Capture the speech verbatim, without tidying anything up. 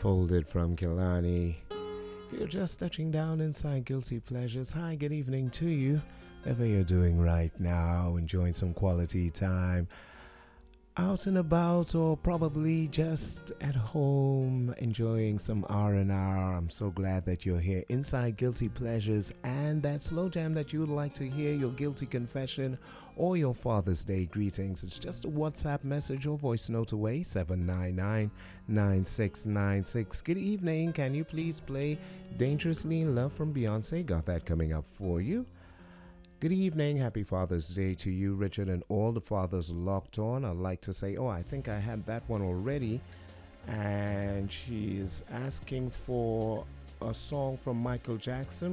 Unfolded from Kilani. If you're just touching down inside Guilty Pleasures, hi, good evening to you. Whatever you're doing right now, enjoying some quality time out and about, or probably just at home enjoying some R and R. I'm so glad that you're here inside Guilty Pleasures, and that slow jam that you would like to hear, your guilty confession or your Father's Day greetings. It's just a WhatsApp message or voice note away, seven nine nine, nine six nine six. Good evening. Can you please play Dangerously in Love from Beyonce? Got that coming up for you. Good evening. Happy Father's Day to you, Richard, and all the fathers locked on. I'd like to say, oh, I think I had that one already. And she is asking for a song from Michael Jackson.